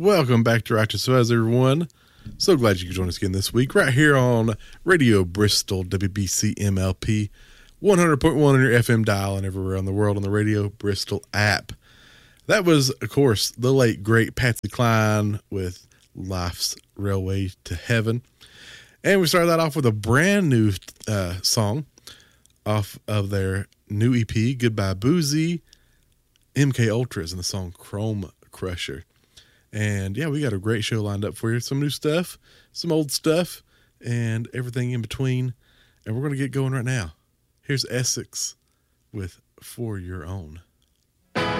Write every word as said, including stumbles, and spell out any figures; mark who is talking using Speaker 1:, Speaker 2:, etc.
Speaker 1: Welcome back to Righteous Fuzz, everyone. So glad you could join us again this week, right here on Radio Bristol, W B C M L P, one hundred point one on your F M dial and everywhere in the world on the Radio Bristol app. That was, of course, the late, great Patsy Cline with Life's Railway to Heaven. And we started that off with a brand new uh, song off of their new E P, Goodbye Boozy, M K Ultras, and the song Chrome Crusher. And yeah, we got a great show lined up for you. Some new stuff, some old stuff, and everything in between. And we're going to get going right now. Here's Essex with For Your Own.